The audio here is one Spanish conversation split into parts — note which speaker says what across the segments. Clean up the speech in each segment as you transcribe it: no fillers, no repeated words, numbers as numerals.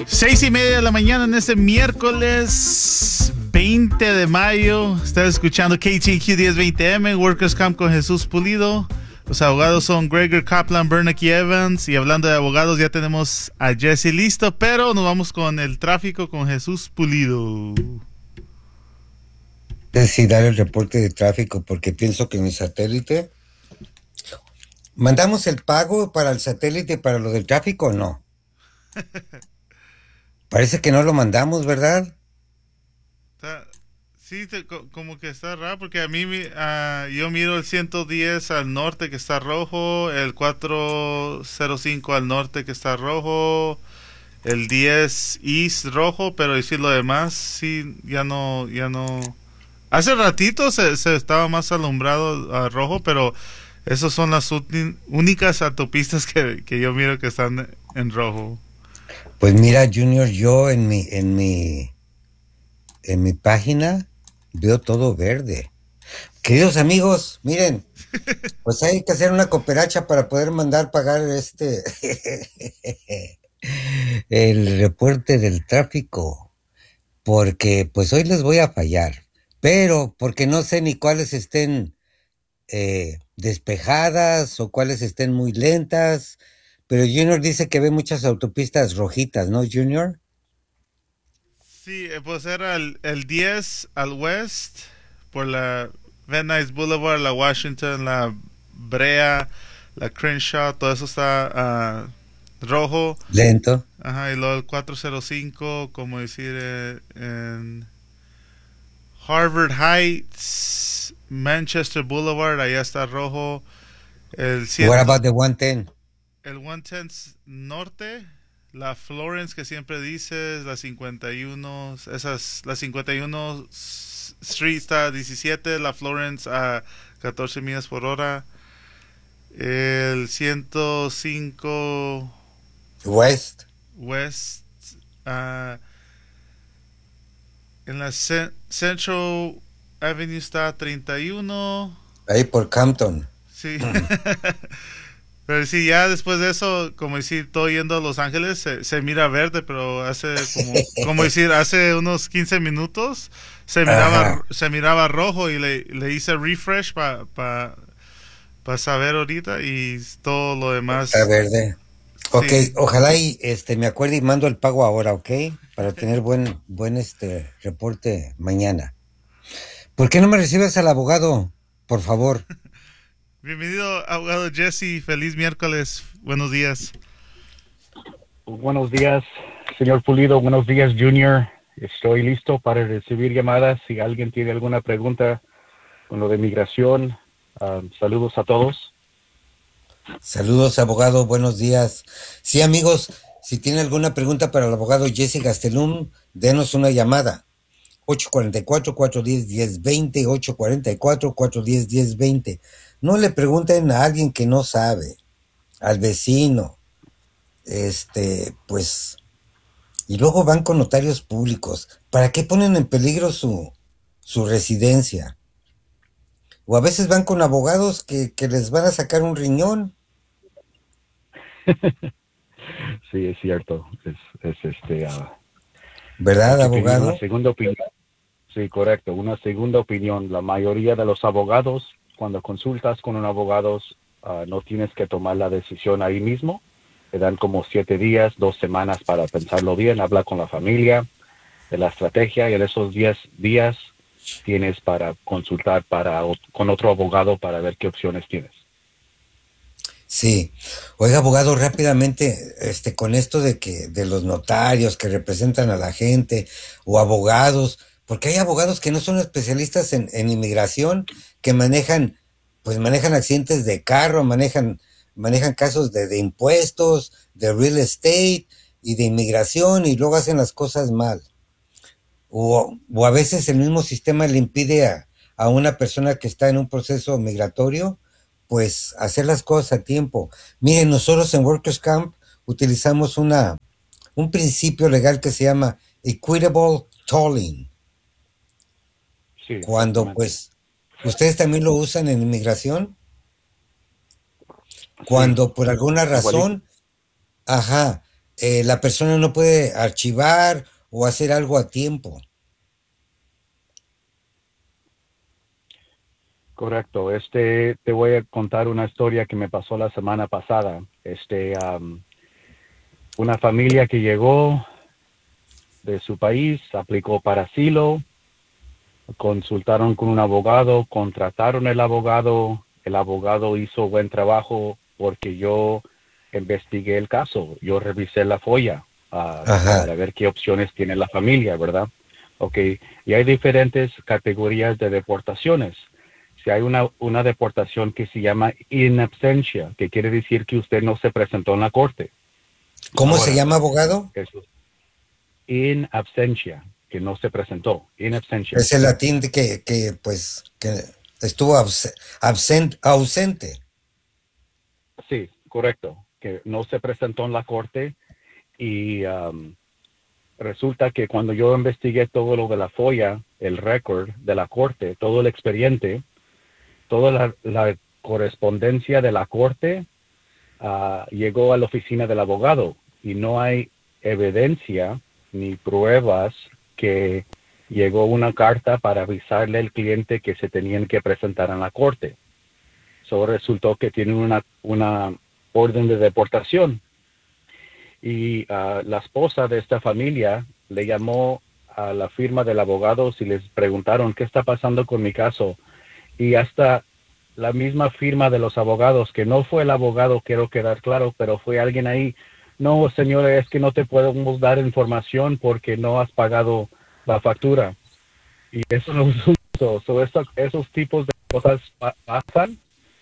Speaker 1: 6:30 de la mañana en este miércoles 20 de mayo. Estás escuchando KTQ 1020M, Workers Camp con Jesús Pulido. Los abogados son Gregor Kaplan, Bernick Evans. Y hablando de abogados, ya tenemos a Jesse listo, pero nos vamos con el tráfico con Jesús Pulido.
Speaker 2: Sí, dar el reporte de tráfico porque pienso que mi satélite... ¿Mandamos el pago para el satélite para lo del tráfico o no? Parece que no lo mandamos, ¿verdad?
Speaker 1: Sí, como que está raro porque a mí yo miro el 110 al norte que está rojo, el 405 al norte que está rojo, el 10 East rojo, pero decir lo demás, sí, ya no. Hace ratito se estaba más alumbrado a rojo, pero esas son las únicas autopistas que yo miro que están en rojo.
Speaker 2: Pues mira, Junior, yo en mi página veo todo verde. Queridos amigos, miren, pues hay que hacer una cooperacha para poder mandar pagar el reporte del tráfico, porque pues hoy les voy a fallar, pero porque no sé ni cuáles estén despejadas o cuáles estén muy lentas, pero Junior dice que ve muchas autopistas rojitas, ¿no, Junior?
Speaker 1: Sí, pues era el 10 al west, por la Van Nuys Boulevard, la Washington, la Brea, la Crenshaw, todo eso está rojo.
Speaker 2: Lento.
Speaker 1: Ajá, y luego el 405, como decir, en Harvard Heights, Manchester Boulevard, allá está rojo.
Speaker 2: What about the 110?
Speaker 1: El 110 norte, la Florence que siempre dices, la 51, la 51 Street está a 17, la Florence a 14 millas por hora. El 105
Speaker 2: West,
Speaker 1: en la Central Avenue está a 31.
Speaker 2: ahí por Campton.
Speaker 1: Sí. Pero sí, ya después de eso, como decir, estoy yendo a Los Ángeles, se mira verde, pero hace como decir, hace unos 15 minutos se miraba rojo y le hice refresh para saber ahorita y todo lo demás.
Speaker 2: Está verde. Ok,
Speaker 1: Sí.
Speaker 2: ojalá y me acuerde y mando el pago ahora, ¿ok? Para tener buen reporte mañana. ¿Por qué no me recibes al abogado? Por favor.
Speaker 1: Bienvenido, abogado Jesse. Feliz miércoles. Buenos días.
Speaker 3: Buenos días, señor Pulido. Buenos días, Junior. Estoy listo para recibir llamadas. Si alguien tiene alguna pregunta con lo de migración, saludos a todos.
Speaker 2: Saludos, abogado. Buenos días. Sí, amigos, si tienen alguna pregunta para el abogado Jesse Gastelum, denos una llamada. 844-410-1020, 844-410-1020. No le pregunten a alguien que no sabe, al vecino, pues, y luego van con notarios públicos. ¿Para qué ponen en peligro su residencia? O a veces van con abogados que les van a sacar un riñón.
Speaker 3: Sí, es cierto.
Speaker 2: ¿Verdad, abogado?
Speaker 3: Una segunda opinión. Sí, correcto. Una segunda opinión. La mayoría de los abogados, cuando consultas con un abogado, no tienes que tomar la decisión ahí mismo. Te dan como 7 días, 2 semanas para pensarlo bien, hablar con la familia de la estrategia y en esos 10 días tienes para consultar con otro abogado para ver qué opciones tienes.
Speaker 2: Sí. Oiga, abogado, rápidamente, con esto de los notarios que representan a la gente o abogados, porque hay abogados que no son especialistas en inmigración, que manejan accidentes de carro, manejan casos de impuestos, de real estate y de inmigración y luego hacen las cosas mal. O a veces el mismo sistema le impide a una persona que está en un proceso migratorio pues hacer las cosas a tiempo. Miren, nosotros en Workers Camp utilizamos un principio legal que se llama equitable tolling.
Speaker 3: Sí,
Speaker 2: Cuando pues, ¿ustedes también lo usan en inmigración? Cuando por alguna razón, ajá, la persona no puede archivar o hacer algo a tiempo.
Speaker 3: Correcto. Te voy a contar una historia que me pasó la semana pasada. Una familia que llegó de su país, aplicó para asilo, consultaron con un abogado, contrataron el abogado hizo buen trabajo porque yo investigué el caso, yo revisé la FOIA
Speaker 2: Ajá,
Speaker 3: para ver qué opciones tiene la familia, ¿verdad? Ok, y hay diferentes categorías de deportaciones. Si hay una deportación que se llama in absentia, que quiere decir que usted no se presentó en la corte.
Speaker 2: ¿cómo se
Speaker 3: Ahora,
Speaker 2: llama, abogado?
Speaker 3: eso es in absentia, que no se presentó, in absentia.
Speaker 2: Es el latín de pues, que estuvo ausente.
Speaker 3: Sí, correcto, que no se presentó en la corte y resulta que cuando yo investigué todo lo de la FOIA, el récord de la corte, todo el expediente, toda la correspondencia de la corte llegó a la oficina del abogado y no hay evidencia ni pruebas que llegó una carta para avisarle al cliente que se tenían que presentar en la corte. So resultó que tienen una orden de deportación y la esposa de esta familia le llamó a la firma del abogado y les preguntaron qué está pasando con mi caso y hasta la misma firma de los abogados, que no fue el abogado, quiero quedar claro, pero fue alguien ahí. No, señora, es que no te podemos dar información porque no has pagado la factura. Y eso no es justo. Esos tipos de cosas pasan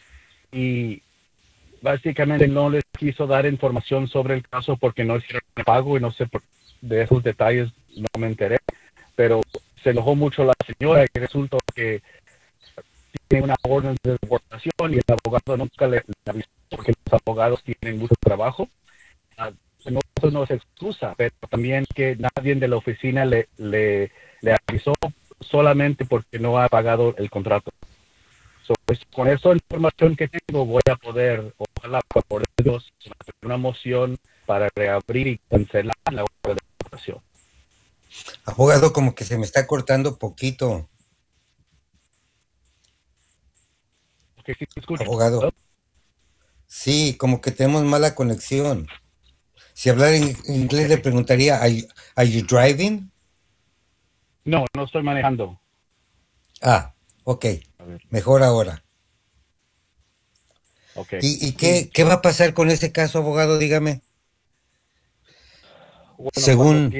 Speaker 3: y básicamente no les quiso dar información sobre el caso porque no hicieron el pago y no sé de esos detalles no me enteré, pero se enojó mucho la señora y resultó que tiene una orden de deportación y el abogado nunca le avisó porque los abogados tienen mucho trabajo. No, eso no es excusa, pero también que nadie de la oficina le avisó solamente porque no ha pagado el contrato. Pues, con esa información que tengo voy a poder, ojalá por Dios, hacer una moción para reabrir y cancelar la orden de deportación.
Speaker 2: Abogado, como que se me está cortando poquito.
Speaker 3: ¿Qué sí te escucho?
Speaker 2: Abogado. Sí, como que tenemos mala conexión. Si hablara en inglés le
Speaker 3: Okay.
Speaker 2: preguntaría, are you driving?
Speaker 3: No, no estoy manejando.
Speaker 2: Ah, ok,
Speaker 3: A ver,
Speaker 2: mejor ahora.
Speaker 3: ok.
Speaker 2: ¿Y
Speaker 3: Sí,
Speaker 2: qué va a pasar con ese caso, abogado? Dígame.
Speaker 3: bueno,
Speaker 2: Según,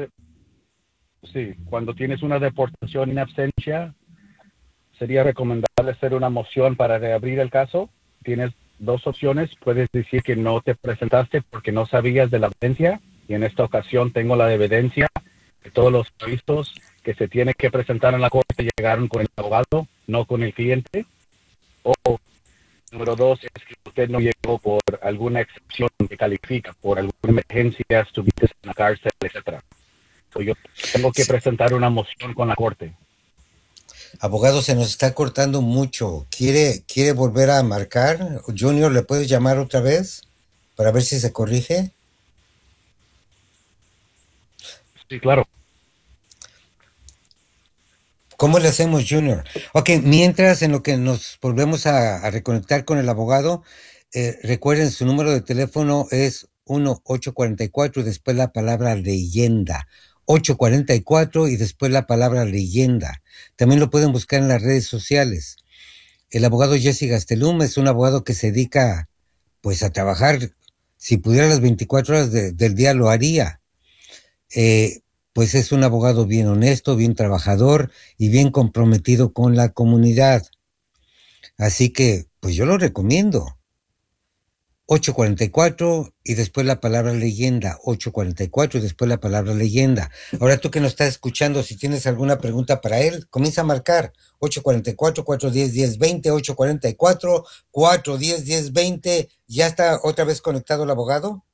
Speaker 3: cuando tienes una deportación en absencia, sería recomendable hacer una moción para reabrir el caso. Tienes dos opciones. Puedes decir que no te presentaste porque no sabías de la evidencia. Y en esta ocasión tengo la evidencia de todos los avisos que se tiene que presentar en la corte llegaron con el abogado, no con el cliente. O número dos es que usted no llegó por alguna excepción que califica, por alguna emergencia, estuviste en la cárcel, etcétera. Yo tengo que presentar una moción con la corte.
Speaker 2: abogado, se nos está cortando mucho. ¿Quiere volver a marcar? Junior, ¿le puedes llamar otra vez para ver si se corrige?
Speaker 3: Sí, claro.
Speaker 2: ¿Cómo le hacemos, Junior? Ok, mientras en lo que nos volvemos a reconectar con el abogado, recuerden su número de teléfono es 1844 y después la palabra leyenda. 844 y después la palabra leyenda. También lo pueden buscar en las redes sociales. El abogado Jesse Gastelum es un abogado que se dedica pues a trabajar. Si pudiera las 24 horas del día lo haría. eh, pues es un abogado bien honesto, bien trabajador y bien comprometido con la comunidad. Así que, pues yo lo recomiendo. 844 y después la palabra leyenda. 844 y después la palabra leyenda. Ahora tú que nos estás escuchando, si tienes alguna pregunta para él, comienza a marcar 844-410-1020, 844-410-1020. ¿Ya está otra vez conectado el abogado?